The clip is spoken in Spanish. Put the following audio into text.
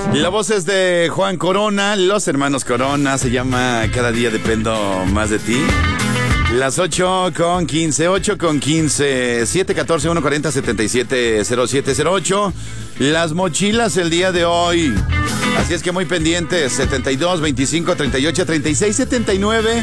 La voz es de Juan Corona, los hermanos Corona, se llama Cada día dependo más de ti. Las 8:15, 8:15, 714-140-770708. Las mochilas el día de hoy. Así es que muy pendientes, 72, 25, 38, 36, 79.